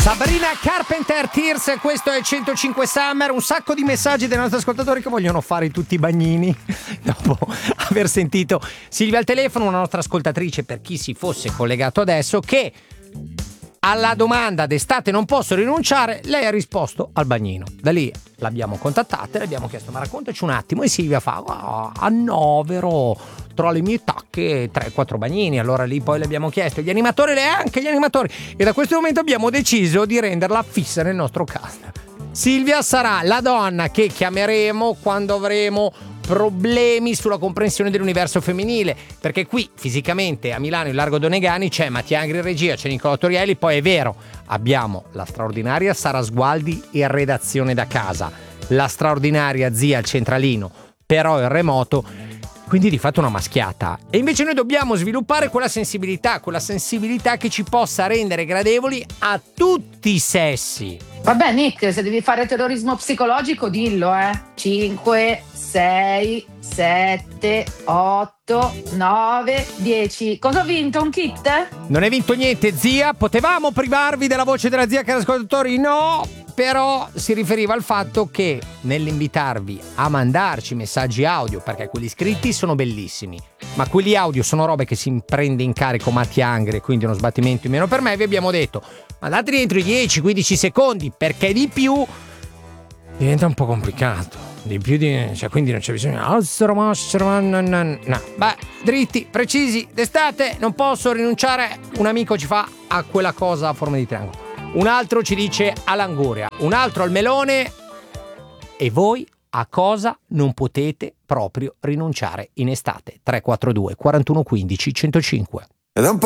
Sabrina Carpenter, Tears, questo è 105 Summer. Un sacco di messaggi dei nostri ascoltatori che vogliono fare tutti i bagnini dopo aver sentito Silvia al telefono, una nostra ascoltatrice, per chi si fosse collegato adesso, che alla domanda d'estate non posso rinunciare, lei ha risposto al bagnino. Da lì l'abbiamo contattata e le abbiamo chiesto: ma raccontaci un attimo. E Silvia fa: annovero tra le mie tacche 3-4 bagnini. Allora lì poi le abbiamo chiesto gli animatori, anche gli animatori, e da questo momento abbiamo deciso di renderla fissa nel nostro cast. Silvia sarà la donna che chiameremo quando avremo problemi sulla comprensione dell'universo femminile, perché qui fisicamente a Milano in Largo Donegani c'è Mattia Angri in regia, c'è Nicola Torielli, poi è vero abbiamo la straordinaria Sara Sgualdi in redazione da casa, la straordinaria zia al centralino, però in remoto, quindi di fatto una maschiata. E invece noi dobbiamo sviluppare quella sensibilità che ci possa rendere gradevoli a tutti i sessi. Vabbè Nick, se devi fare terrorismo psicologico dillo, 5, 6, 7, 8, 9, 10. Cosa ho vinto? Un kit? Non hai vinto niente, zia. Potevamo privarvi della voce della zia, cari ascoltatori? No, però si riferiva al fatto che nell'invitarvi a mandarci messaggi audio, perché quelli scritti sono bellissimi, ma quelli audio sono robe che si prende in carico Mattia Angri, quindi uno sbattimento in meno per me. Vi abbiamo detto: mandateli entro i 10-15 secondi, perché di più diventa un po' complicato. Quindi non c'è bisogno. No. Beh, dritti, precisi, d'estate non posso rinunciare. Un amico ci fa a quella cosa a forma di triangolo, un altro ci dice all'anguria, un altro al melone. E voi a cosa non potete proprio rinunciare in estate? 342 41 15 105. Ed è un po'